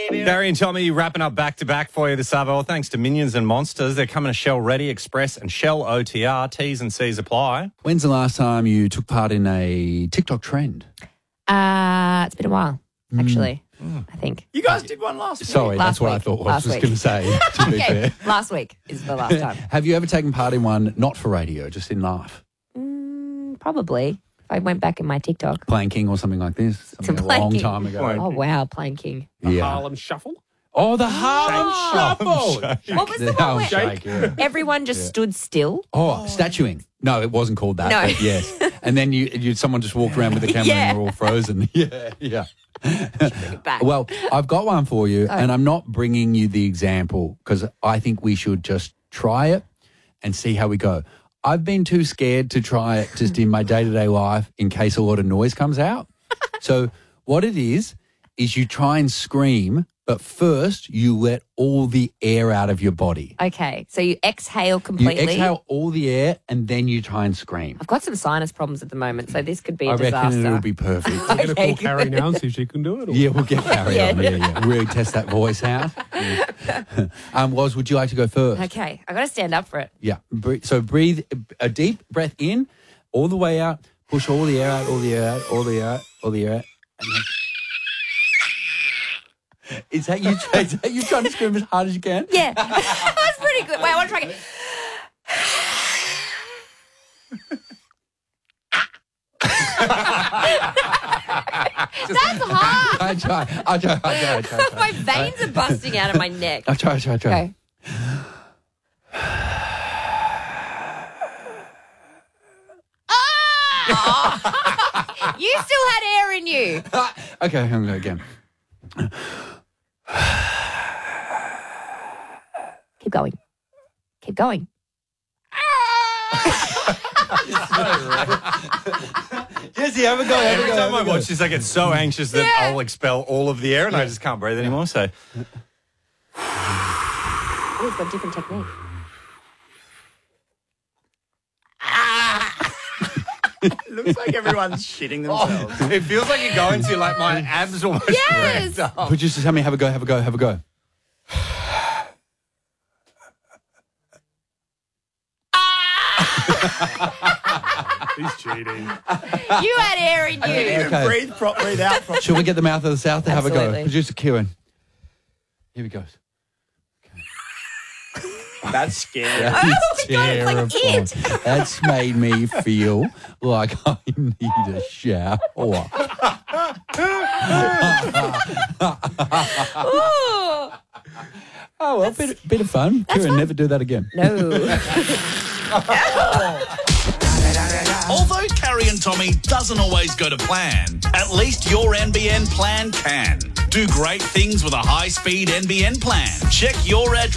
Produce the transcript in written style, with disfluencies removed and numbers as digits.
Barry and Tommy wrapping up back-to-back for you this hour. Well, thanks to Minions and Monsters. They're coming to Shell Ready, Express and Shell OTR. T's and C's apply. When's the last time you took part in a TikTok trend? It's been a while, actually, I think. You guys did one last week. Sorry, Last that's what I week. thought. I was Last just week. going to say, to be fair. Last week is the last time. Have you ever taken part in one not for radio, just in life? Probably. I went back in my TikTok. Planking or something like this? Something a long Planking. time ago. Oh, wow, planking. Yeah. Harlem Shuffle. Oh, the Harlem Shuffle. What was the one where Shake, yeah. everyone just stood still? Oh, statuing. No, it wasn't called that. No. But yes. And then someone just walked around with the camera Yeah. and we're all frozen. Yeah. Bring it back. Well, I've got one for you, and I'm not bringing you the example because I think we should just try it and see how we go. I've been too scared to try it just in my day-to-day life in case a lot of noise comes out. So what it is you try and scream, but first you let all the air out of your body. Okay, so you exhale You completely. exhale all the air and then you try and scream. I've got some sinus problems at the moment, so this could be a I disaster. reckon it'll be perfect. We're going to Okay, call Carrie now and see if she can do it. Or... Yeah, we'll get Carrie Yeah. on. Yeah. Really test that voice out. Yeah. Woz, would you like to go first? Okay, I got to stand up for it. Yeah. So breathe a deep breath in, all the way out. Push all the air out, all the air out, all the air out, all the air out. And then... Is that you trying to scream as hard as you can? Yeah, that's pretty good. Wait, I want to try again. That's hard. I'll try. My veins are busting out of my neck. I'll try. Okay. Ah! You still had air in you. Okay, I'm going to go again. Keep going. Keep going. Jesse, have a go. Every time I watch this, I get so anxious that Yeah. I'll expel all of the air and I just can't breathe anymore. So Oh, it's got a different technique. It looks like everyone's shitting themselves. it feels like you're going to like my abs almost. Yes. cramped up. Producer, tell me, have a go. He's cheating. You had air in you. Okay. Breathe out properly. Shall we get the mouth of the South to have a go? Absolutely. Producer Kieran. Here we go. That's scary. Oh my God, it's like it. That's made me feel like I need a shower. Ooh. Oh, well, bit of fun. Kieran, never do that again. No. Although Carrie and Tommy doesn't always go to plan, at least your NBN plan can. Do great things with a high-speed NBN plan. Check your address.